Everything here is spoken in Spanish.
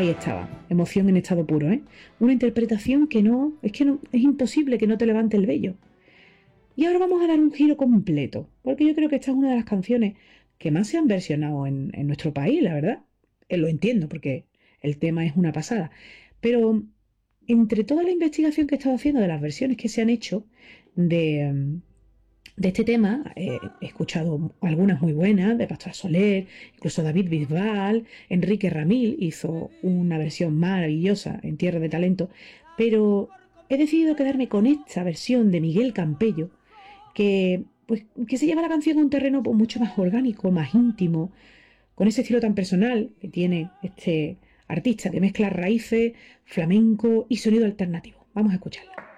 Ahí estaba, emoción en estado puro, ¿eh? Una interpretación que no, es imposible que no te levante el vello. Y ahora vamos a dar un giro completo, porque yo creo que esta es una de las canciones que más se han versionado en nuestro país, la verdad. Lo entiendo, porque el tema es una pasada. Pero entre toda la investigación que he estado haciendo de las versiones que se han hecho de, de este tema, he escuchado algunas muy buenas, de Pastora Soler, incluso David Bisbal, Enrique Ramil hizo una versión maravillosa en Tierra de Talento, pero he decidido quedarme con esta versión de Miguel Campello, que se lleva la canción a un terreno pues, mucho más orgánico, más íntimo, con ese estilo tan personal que tiene este artista que mezcla raíces, flamenco y sonido alternativo. Vamos a escucharla.